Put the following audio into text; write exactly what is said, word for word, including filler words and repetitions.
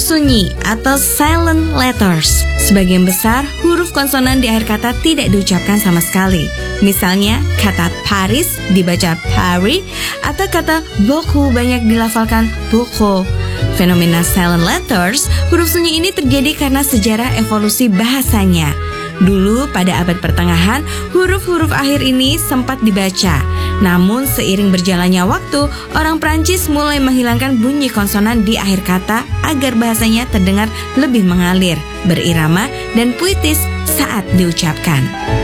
sunyi atau silent letters. Sebagian besar huruf konsonan di akhir kata tidak diucapkan sama sekali. Misalnya kata Paris dibaca Paris atau kata beaucoup banyak dilafalkan beaucoup. Fenomena silent letters, huruf sunyi ini terjadi karena sejarah evolusi bahasanya. Dulu pada abad pertengahan, huruf-huruf akhir ini sempat dibaca. Namun seiring berjalannya waktu, orang Prancis mulai menghilangkan bunyi konsonan di akhir kata agar bahasanya terdengar lebih mengalir, berirama, dan puitis saat diucapkan.